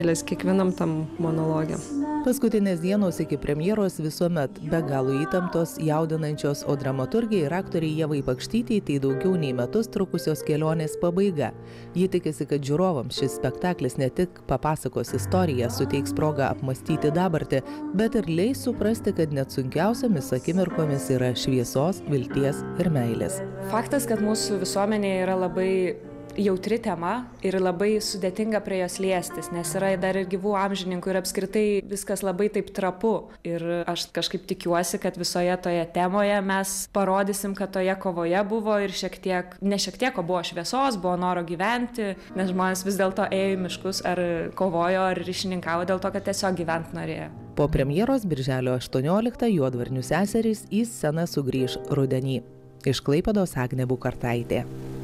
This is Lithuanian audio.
kiekvienam tam monologe. Paskutinės dienos iki premjeros visuomet be galo įtemptos, jaudinančios, o dramaturgijai ir aktoriai Ievai Pakštytei tai daugiau nei metus trukusios kelionės pabaiga. Ji tikisi, kad žiūrovams šis spektaklis ne tik papasakos istoriją, suteiks progą apmąstyti dabartį, bet ir leis suprasti, kad net sunkiausiamis akimirkomis yra šviesos, vilties ir meilės. Faktas, kad mūsų visuomenėje yra labai jautri tema ir labai sudėtinga prie jos liestis, nes yra dar ir gyvų amžininkų ir apskritai viskas labai taip trapu. Ir aš kažkaip tikiuosi, kad visoje toje temoje mes parodysim, kad toje kovoje buvo ir ne šiek tiek, o buvo šviesos, buvo noro gyventi, nes žmonės vis dėlto ėjo į miškus ar kovojo ar ryšininkavo dėl to, kad tiesiog gyventi norėjo. Po premjeros birželio 18 Juodvarnių seserys į sceną sugrįš rudenį. Iš Klaipėdos Agnė Bukartaitė.